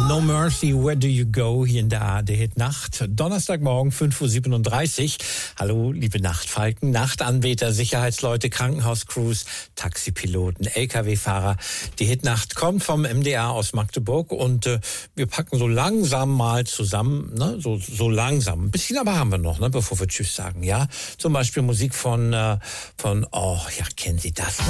No Mercy, Where Do You Go? Hier in der ARD Nacht. Donnerstagmorgen, 5:37 Uhr. Hallo, liebe Nachtfalken, Nachtanbeter, Sicherheitsleute, Krankenhauscrews, Taxipiloten, LKW-Fahrer. Die Hitnacht kommt vom MDR aus Magdeburg und wir packen so langsam mal zusammen, ne? So langsam. Ein bisschen aber haben wir noch, ne? Bevor wir Tschüss sagen, ja? Zum Beispiel Musik von kennen Sie das?